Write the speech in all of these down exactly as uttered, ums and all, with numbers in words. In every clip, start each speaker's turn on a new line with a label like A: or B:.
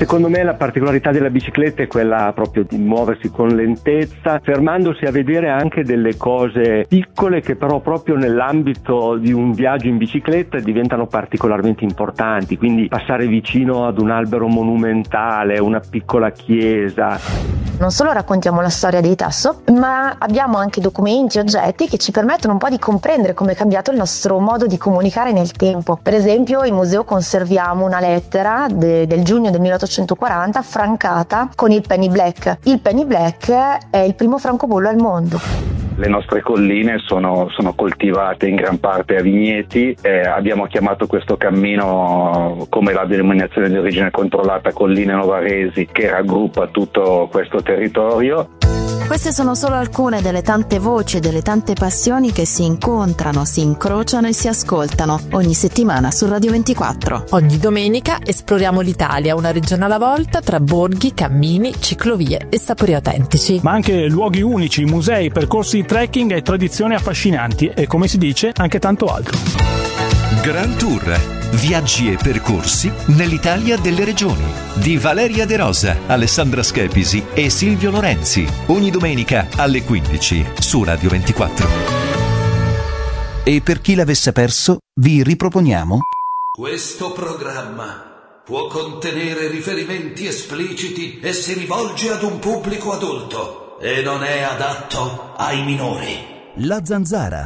A: Secondo me la particolarità della bicicletta è quella proprio di muoversi con lentezza, fermandosi a vedere anche delle cose piccole che però proprio nell'ambito di un viaggio in bicicletta diventano particolarmente importanti, quindi passare vicino ad un albero monumentale, una piccola chiesa.
B: Non solo raccontiamo la storia dei Tasso, ma abbiamo anche documenti, oggetti che ci permettono un po' di comprendere come è cambiato il nostro modo di comunicare nel tempo. Per esempio in museo conserviamo una lettera de- del giugno del milleottocentoquaranta francata con il penny black. Il penny black è il primo francobollo al mondo.
C: Le nostre colline sono, sono coltivate in gran parte a vigneti, eh, abbiamo chiamato questo cammino come la denominazione di origine controllata Colline Novaresi, che raggruppa tutto questo territorio.
D: Queste sono solo alcune delle tante voci e delle tante passioni che si incontrano, si incrociano e si ascoltano ogni settimana su Radio ventiquattro.
E: Ogni domenica esploriamo l'Italia, una regione alla volta, tra borghi, cammini, ciclovie e sapori autentici.
F: Ma anche luoghi unici, musei, percorsi di trekking e tradizioni affascinanti e, come si dice, anche tanto altro.
G: Grand Tour, viaggi e percorsi nell'Italia delle regioni, di Valeria De Rosa, Alessandra Schepisi e Silvio Lorenzi, ogni domenica alle quindici su Radio ventiquattro.
H: E per chi l'avesse perso, vi riproponiamo
I: questo programma può contenere riferimenti espliciti e si rivolge ad un pubblico adulto e non è adatto ai minori.
H: La Zanzara.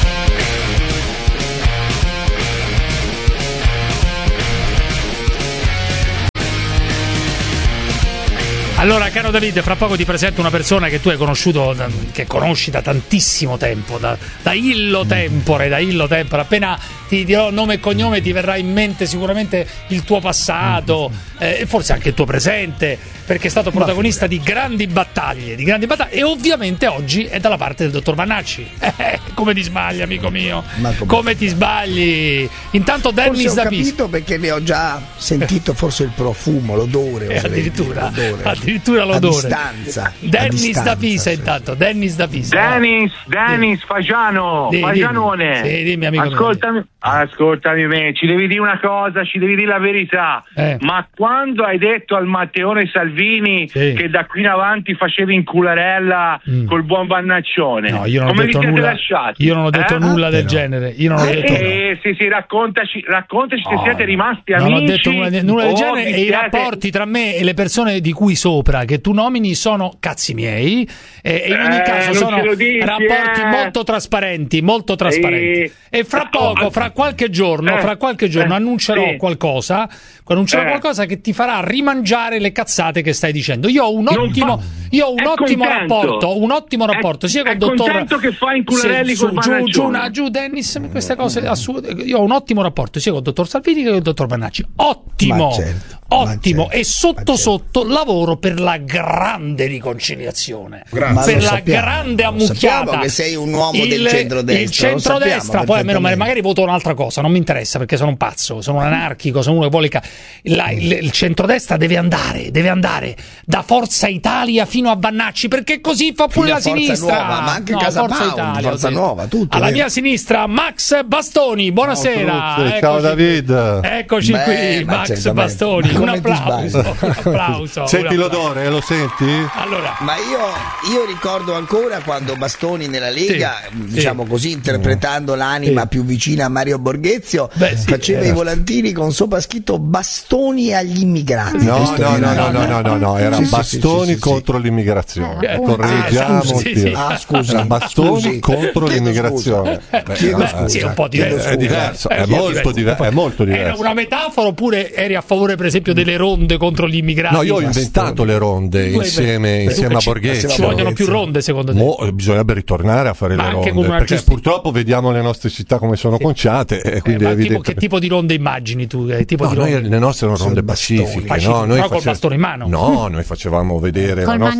J: Allora, caro Davide, fra poco ti presento una persona che tu hai conosciuto, che conosci da tantissimo tempo, da, da illo tempore, da illo tempore. Appena ti dirò nome e cognome ti verrà in mente sicuramente il tuo passato eh, e forse anche il tuo presente, perché è stato protagonista di grandi battaglie, di grandi battaglie e ovviamente oggi è dalla parte del dottor Vannacci. Eh, come ti sbagli, amico mio? Ma come, come ti sbagli? Intanto Dennis
K: da Pisa. Ho
J: capito
K: perché ne ho già sentito forse il profumo, l'odore.
J: Eh, addirittura,
K: l'odore.
J: addirittura l'odore.
K: A distanza.
J: Dennis
K: a distanza,
J: da Pisa,
K: sì.
J: intanto. Dennis da Pisa.
L: Dennis, Dennis, Fagiano,
J: Sì,
L: Fagianone.
J: Sì, dimmi, amico
L: ascoltami,
J: mio.
L: ascoltami me, ci devi dire una cosa, ci devi dire la verità.
J: Eh.
L: Ma quando hai detto al Matteone Salvini
J: Sì.
L: che da qui in avanti facevi in cularella
J: Mm.
L: col buon Vannaccione?
J: No, io non
L: come
J: ho detto
L: vi siete
J: nulla.
L: lasciati?
J: Io non ho detto
L: Eh?
J: nulla
K: Ah,
J: del
K: però.
J: genere. Io non ho
K: Eh,
J: detto
L: Eh, sì, sì, raccontaci, raccontaci se
J: No,
L: siete rimasti
J: non
L: amici.
J: ho detto nulla, nulla del
L: o
J: genere
L: vi
J: e i
L: siete-
J: rapporti tra me e le persone di cui sopra che tu nomini sono cazzi miei e, e in ogni
L: Eh,
J: caso
L: non
J: sono
L: ce lo dici,
J: rapporti
L: eh.
J: molto trasparenti, molto trasparenti.
L: Eh.
J: E fra poco, fra qualche giorno,
L: Eh.
J: fra qualche giorno
L: Eh.
J: annuncerò
L: Sì.
J: qualcosa, annuncerò
L: Eh.
J: qualcosa che ti farà rimangiare le cazzate che stai dicendo. Io ho un
L: Non
J: ottimo
L: fa-
J: io ho un
L: è
J: ottimo
L: contento.
J: rapporto, un ottimo rapporto sia
L: È
J: col dottor
L: contento che fa incularelli
J: Sì,
L: col
J: su, giù,
L: Vannaccione.
J: giù, una- giù Dennis, queste cose assurde. Io ho un ottimo rapporto sia con il dottor Salvini che con il dottor Vannacci. Ottimo,
K: Ma certo,
J: ottimo.
K: ma certo,
J: e sotto
K: ma certo.
J: sotto lavoro per la grande riconciliazione,
K: Ma
J: per
K: lo
J: la
K: sappiamo,
J: grande
K: lo
J: ammucchiata.
K: sappiamo che sei un uomo del centrodestra,
J: Il
K: lo
J: centrodestra,
K: sappiamo
J: poi almeno
K: perfettamente.
J: magari voto un'altra cosa, non mi interessa perché sono un pazzo, sono un anarchico, sono uno che vuole ca- la- il, il centrodestra deve andare, deve andare da Forza Italia fino a Vannacci, perché così fa pure
K: Fino a
J: la
K: Forza
J: sinistra.
K: Nuova, ma anche
J: No,
K: Casa
J: Forza
K: Pound,
J: Italia,
K: Forza
J: sì.
K: Nuova, tutto,
J: Alla
K: vero?
J: mia sinistra Max Bastoni, buonasera.
M: Ciao, Truzzi,
J: Eccoci
M: ciao
J: qui.
M: David.
J: Eccoci
K: Beh,
J: qui,
K: ma
J: Max
K: certamente.
J: Bastoni.
K: Ma
J: Un
K: come ti
J: applauso,
K: sbagli?
J: un applauso.
M: Senti
J: un applauso.
M: l'odore, lo senti?
J: Allora,
K: Ma io, io ricordo ancora quando Bastoni nella Lega,
J: Sì,
K: diciamo
J: sì.
K: così, interpretando l'anima
J: Sì.
K: più vicina a Mario Borghezio,
J: Beh, sì,
K: faceva
J: eh.
K: i volantini con sopra scritto bastoni agli immigrati.
M: No,
K: Questo
M: no,
K: era-
M: no, no, no, no, no, no, era
K: Sì, sì,
M: bastoni
K: sì, sì, sì.
M: contro l'immigrazione.
B: Eh,
M: Correggiamo
J: ah, scusi,
M: il
J: sì,
M: tiro.
J: sì.
K: Ah, scusi.
M: Era bastoni
K: Scusi.
M: contro
K: Chiedo
M: l'immigrazione.
K: scusa.
M: Beh,
K: Chiedo
M: no,
K: scusa.
J: sì, è un po'
K: Chiedo
J: diverso.
M: È diverso,
J: Eh,
M: è
J: sì, è
M: molto
J: diverso.
M: diver- è molto
J: Era
M: diverso.
J: una metafora oppure eri a favore per esempio delle ronde contro gli immigrati?
M: No, io ho inventato le ronde
J: Tu hai-
M: insieme,
J: Beh,
M: insieme a
J: ci-
M: Borghezio.
J: Ci vogliono più ronde secondo te?
M: Mo, bisognerebbe ritornare a fare
J: Ma
M: le
J: anche
M: ronde
J: con una
M: perché
J: gesti-
M: purtroppo vediamo le nostre città come sono
J: Sì.
M: conciate e
J: Eh,
M: quindi
J: ma
M: è
J: tipo,
M: evidente.
J: che tipo di ronde immagini tu? Che tipo
M: No,
J: di
M: noi
J: ronde?
M: le nostre erano ronde
K: Sul bastone.
M: pacifiche,
J: Pacifiche,
M: no? Noi
J: però col bastone in mano.
M: No, noi facevamo vedere
B: Col
M: la nostra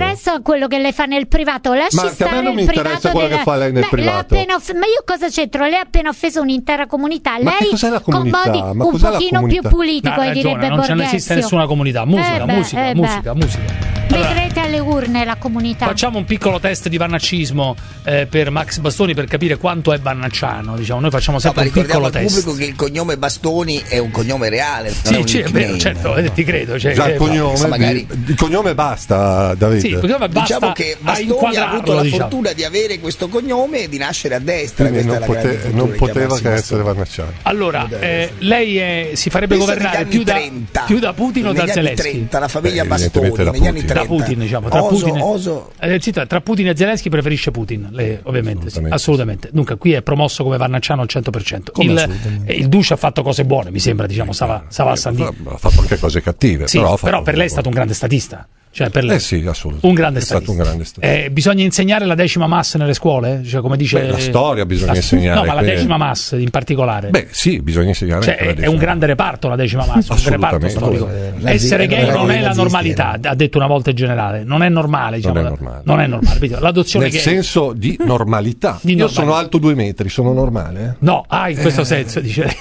N: interessa quello che lei fa nel privato. Lasci
M: Ma
N: stare
M: a me non
N: il
M: mi interessa
N: privato
M: quello
N: della...
M: che fa lei nel
N: Beh, lei ha
M: privato.
N: appena off- ma io cosa c'entro? Lei ha appena offeso un'intera comunità.
M: Ma
N: Lei
M: che cos'è la comunità?
N: con modi
M: Ma
N: un
M: cos'è la
N: pochino
M: comunità?
N: più puliti,
J: Ha
N: poi
J: ragione,
N: direbbe
J: non ce ne
N: Borghezio.
J: esiste nessuna comunità. Musica,
N: Eh beh,
J: musica,
N: eh
J: musica,
N: beh.
J: musica.
N: vedrete alle urne la comunità.
J: Facciamo un piccolo test di vannaccismo eh, per Max Bastoni per capire quanto è vannacciano. Diciamo, noi facciamo sempre
K: no,
J: un piccolo
K: al
J: test.
K: pubblico che il cognome Bastoni è un cognome reale.
J: Sì, è, sì, è vero, certo, eh, ti credo. Cioè,
M: Già, il,
J: eh,
M: cognome,
K: no, magari...
M: il cognome basta, Davide.
J: Sì, il cognome basta.
K: Diciamo che Bastoni ha avuto la diciamo. fortuna di avere questo cognome e di nascere a destra.
M: Non,
K: è la
M: pote- non poteva che essere vannacciano.
J: Allora, eh, lei è, si farebbe Penso governare più da, più da Putin o da Zelensky?
K: trenta, la famiglia
M: Beh,
K: Bastoni
M: da
K: negli anni
J: da
K: trenta.
J: Putin, diciamo, tra
K: Oso,
J: Putin,
K: oso.
J: Eh, zitto, tra Putin e Zelensky preferisce Putin, lei, ovviamente, assolutamente. Sì, assolutamente. Dunque, qui è promosso come vannacciano al cento per cento. Il, il Duce ha fatto cose buone, mi sembra, diciamo, stava, stava a San Dì.
M: Ha fatto anche cose cattive,
J: sì,
M: però,
J: però per lei è stato un grande statista. Cioè per lei.
M: Eh sì, assolutamente.
J: Un grande
M: è
J: statista.
M: stato un grande statista.
J: Eh, bisogna insegnare la decima mass nelle scuole? Cioè, come dice
M: Beh, la storia bisogna
J: la,
M: insegnare.
J: No, ma la
M: quindi...
J: decima mass in particolare.
M: Beh, sì, bisogna insegnare.
J: Cioè, è, è un grande reparto la decima mass, un reparto storico.
K: La
J: Essere gay
K: la
J: non è la
K: nazisti,
J: normalità, ha detto una volta il generale. Non è normale, diciamo.
M: Non è normale.
J: Non è normale. L'adozione
M: Nel
J: gay.
M: senso di normalità.
J: Di
M: Io
J: normalità.
M: sono alto due metri, sono normale? Eh?
J: No, ah, in questo senso, dice.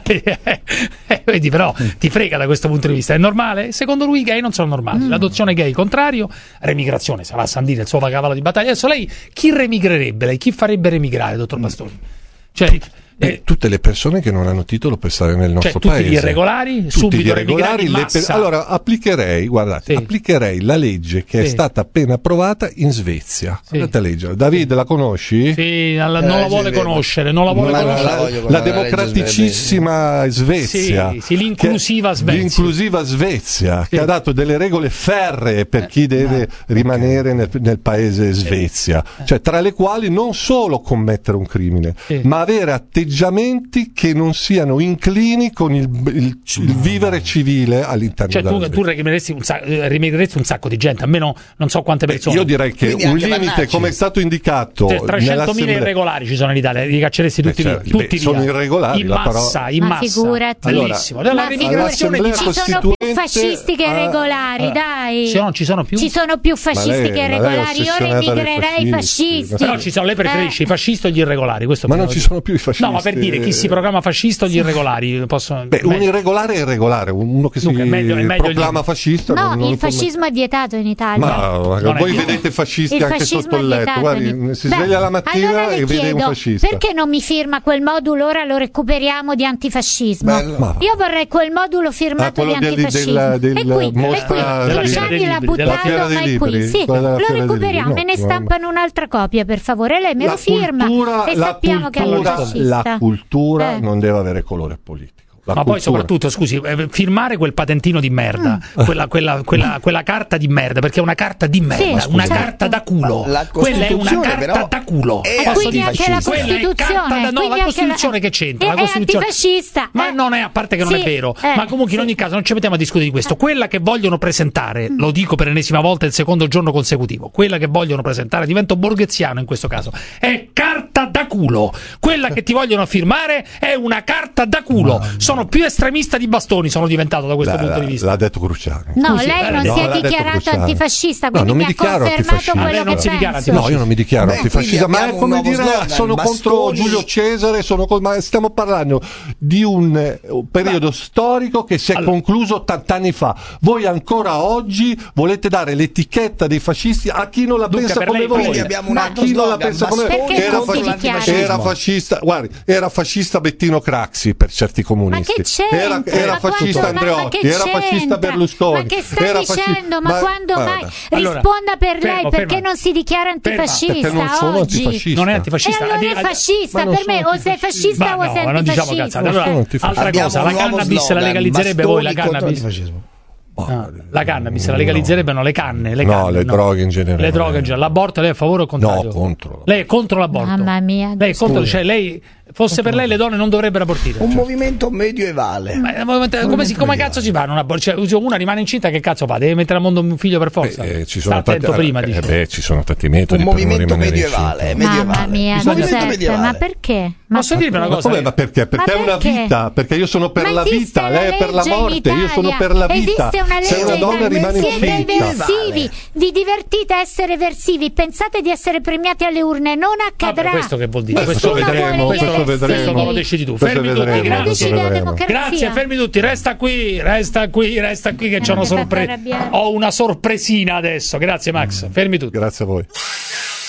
J: Vedi, però ti frega da questo punto di vista. È normale? Secondo lui i gay non sono normali. L'adozione gay, contrario. Remigrazione, sarà a San Dì il suo cavallo di battaglia. Adesso lei chi remigrerebbe? Lei chi farebbe remigrare, dottor Bastoni? Cioè,
M: eh, tutte le persone che non hanno titolo per stare nel nostro
J: cioè, tutti
M: paese.
J: Gli irregolari,
M: tutti
J: subito
M: gli irregolari,
J: le
M: per... allora applicherei, guardate,
J: sì.
M: applicherei la legge che
J: sì.
M: è stata appena approvata in Svezia.
J: Sì.
M: Andate a leggere. Davide, la conosci?
J: Sì, non la, non la vuole conoscere, non la vuole
M: la,
J: conoscere.
M: La, la democraticissima Svezia.
J: Sì, sì, l'inclusiva Svezia.
M: L'inclusiva Svezia,
J: sì.
M: che ha dato delle regole ferree per chi deve eh, rimanere okay. nel, nel paese Svezia. Cioè, tra le quali non solo commettere un crimine, sì. ma avere atteggiamenti che non siano inclini con il, il, il vivere civile all'interno
J: cioè,
M: della
J: tu, tu rimigriresti un, sacco, rimigriresti un sacco di gente, almeno non so quante persone.
M: Io direi che Quindi un limite, Vannacci. come è stato indicato,
J: cioè, trecentomila irregolari ci sono in Italia, li cacceresti tutti
M: certo,
J: via, tutti
M: beh, sono
J: via.
M: irregolari
J: in
M: la
J: massa,
M: parola.
J: in
N: ma
J: massa.
N: Figurati.
J: Bellissimo.
N: Allora,
J: la remigrazione di
N: ci sono più fascisti che regolari, uh, dai.
J: Se non ci sono più.
N: Ci sono più fascisti
M: lei,
N: che regolari. Io remigrerei i fascisti.
J: Però ci sono, lei preferisce eh. i fascisti o gli irregolari? Questo
M: ma non ci sono più i fascisti.
J: No, ma per dire chi si programma fascista o gli irregolari possono.
M: Beh, un irregolare è irregolare, uno che
J: Dunque,
M: si
J: è meglio, è meglio
M: proclama
J: gli...
M: fascista.
N: No,
M: non, non
N: il fascismo è vietato in Italia.
M: Ma, ma voi vedete fascisti
N: il
M: anche
N: fascismo
M: sotto il letto. Guardi,
N: in...
M: si
N: Beh,
M: sveglia la mattina
N: allora
M: e vede
N: chiedo,
M: un fascista.
N: Perché non mi firma quel modulo? Ora lo recuperiamo di antifascismo.
M: Bello.
N: Io vorrei quel modulo firmato
M: ah,
N: di antifascismo.
M: Del, del,
N: e qui,
M: mostra,
N: e qui Cruciani l'ha buttato mai qui. Sì, lo recuperiamo, me ne stampano un'altra copia, per favore. Lei me lo firma e sappiamo che è antifascista.
M: La cultura non deve avere colore politico. La
J: ma
M: cultura.
J: Poi soprattutto, scusi, eh, firmare quel patentino di merda, mm. quella, quella, quella, quella carta di merda, perché è una carta di merda,
N: sì,
J: una
N: certo.
J: carta da culo.
K: Quella
J: è una carta da culo.
N: E quindi anche la Costituzione.
J: Da, no, la Costituzione
N: la...
J: che c'entra?
N: È,
J: la Costituzione...
N: è antifascista.
J: Ma
N: eh.
J: non è, a parte che non
N: sì,
J: è vero,
N: eh,
J: ma comunque
N: sì.
J: in ogni caso non ci mettiamo a discutere di questo. Quella che vogliono presentare,
N: mm.
J: lo dico per l'ennesima volta il secondo giorno consecutivo, quella che vogliono presentare, divento borgheziano in questo caso, è carta da culo. Quella che ti vogliono firmare è una carta da culo. Sono più estremista di Bastoni, sono diventato da questo
M: la,
J: punto di vista.
M: L'ha detto Cruciani.
N: No,
J: Scusi,
N: lei non
J: no,
N: si è dichiarato antifascista, quindi
M: no, non mi,
N: mi ha confermato quello
J: non
N: che
J: si
N: penso.
M: No, io non mi dichiaro
K: Beh,
M: antifascista, ma è come dire
K: slogan,
M: sono
K: Bastoni...
M: contro Giulio Cesare, sono con... ma stiamo parlando di un, un periodo ma... storico che si è allora... concluso ottanta anni fa. Voi ancora oggi volete dare l'etichetta dei fascisti a chi non la
J: Dunque,
M: pensa come voi.
K: Abbiamo un
M: ma
K: altro
M: chi non la
K: slogan,
M: pensa come voi?
N: Era,
M: fasci... era fascista, guardi, era fascista Bettino Craxi per certi comunisti.
N: Ma che c'entra?
M: Era, era
N: ma
M: fascista
N: quando,
M: Andreotti,
N: ma
M: era fascista Berlusconi.
N: Ma che sta
M: era
N: dicendo?
M: fascista...
N: Ma,
M: ma
N: quando
M: guarda.
N: mai?
J: Allora,
N: Risponda per
J: fermo,
N: lei, perché
J: fermo.
N: non si dichiara antifascista
M: Perché non sono
N: oggi?
M: antifascista.
J: Non è antifascista.
N: E allora è fascista, per me o sei fascista
J: ma
N: o
J: no,
N: sei
J: ma non diciamo
N: antifascista.
J: cazzate. Allora, altra
K: Abbiamo
J: cosa, la cannabis
K: slogan,
J: la legalizzerebe voi la
K: Bastoni contro
J: cannabis? Ah, la cannabis la legalizzerebbero le canne, le
M: no,
J: canne,
M: le
J: no.
M: droghe in generale.
J: Le droghe in generale. L'aborto lei è a favore o contrario?
M: No, contro.
J: Lei è contro l'aborto.
N: Mamma mia.
J: Lei è contro, cioè lei fosse per lei le donne non dovrebbero abortire.
K: Un
J: cioè.
K: movimento medioevale.
J: Ma, come, si, come cazzo si fa? Non abor- cioè, una rimane incinta, che cazzo fa? Deve mettere al mondo un figlio per forza?
M: Beh, eh, ci
J: Sta
M: sono
J: attento
M: tanti,
J: prima,
M: eh,
J: dice.
M: beh, ci sono tanti metodi
K: un
M: per
K: movimento
M: non rimanere
K: medievale,
M: incinta.
K: medievale.
N: Mamma mia,
K: Giuseppe,
N: Giuseppe, ma perché? Ma
J: posso dirvi una
M: Ma
J: cosa?
M: come, ma perché? Perché
N: Ma
M: è una
N: perché?
M: vita, perché io sono per
N: Ma
M: la
N: esiste
M: vita,
N: una
M: lei è per la
N: legge in
M: morte, io sono
N: Italia.
M: per la vita.
N: Esiste una legge
M: Se una donna rimane
N: siete
M: incinta.
N: eversivi, vi divertite a essere eversivi, pensate di essere premiati alle urne, non accadrà.
J: Vabbè, questo che vuol dire?
N: Nessuno
J: Questo vedremo,
N: vuole
J: questo
N: gli
M: Questo vedremo.
J: Questo non lo decidi tu.
M: Questo
J: Fermi
M: vedremo,
J: tutti,
M: questo
J: grazie.
M: vedremo.
J: Grazie, fermi tutti, resta qui, resta qui, resta qui che c'ho una sorpresa. Ho una sorpresina adesso. Grazie Max, fermi tutti.
M: Grazie a voi.